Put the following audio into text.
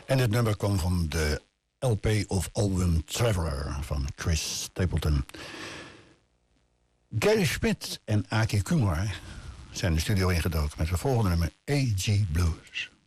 En dit nummer kwam van de LP of album Traveler van Chris Stapleton. Gary Schmidt en Aki Kumar zijn de studio ingedoken met het volgende nummer A.G. Blues.